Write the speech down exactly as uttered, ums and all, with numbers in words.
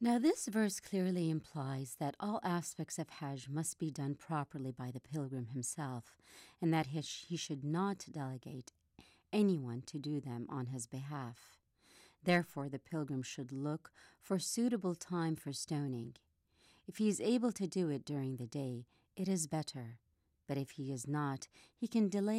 Now, this verse clearly implies that all aspects of Hajj must be done properly by the pilgrim himself, and that he sh- he should not delegate anyone to do them on his behalf. Therefore, the pilgrim should look for suitable time for stoning. If he is able to do it during the day, it is better. But if he is not, he can delay